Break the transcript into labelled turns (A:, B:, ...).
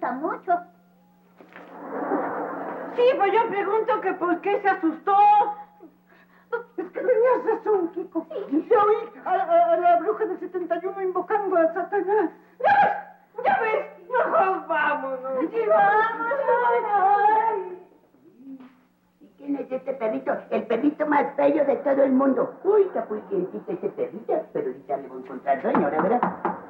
A: asusta mucho.
B: Sí, pues yo pregunto que por qué se asustó. Es que tenías razón, Kiko. Ya oí a la bruja del 71 invocando a Satanás. ¡Ya ves! ¡Mejor vámonos!
A: ¡Sí, vámonos!
C: ¿Y quién es este perrito? El perrito más bello de todo el mundo. Uy, está muy quietito ese perrito, pero ahorita le voy a encontrar dueño, ¿verdad?